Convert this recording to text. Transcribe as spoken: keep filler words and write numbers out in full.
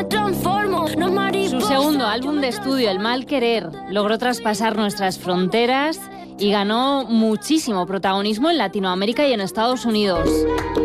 Su segundo álbum de estudio, El Mal Querer, logró traspasar nuestras fronteras y ganó muchísimo protagonismo en Latinoamérica y en Estados Unidos.